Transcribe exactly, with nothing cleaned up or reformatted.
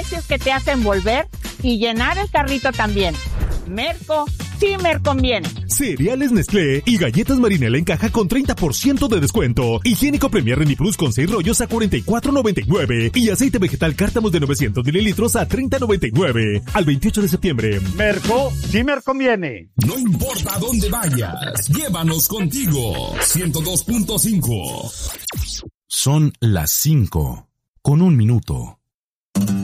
precios que te hacen volver y llenar el carrito también. Merco, sí me conviene. Cereales Nestlé y galletas Marinela en caja con treinta por ciento de descuento. Higiénico Premier Reniplus con seis rollos a cuarenta y cuatro noventa y nueve. Y aceite vegetal Cártamos de novecientos mililitros a treinta noventa y nueve. Al veintiocho de septiembre. Merco, sí me conviene. No importa dónde vayas, llévanos contigo. ciento dos punto cinco. Son las cinco, con un minuto.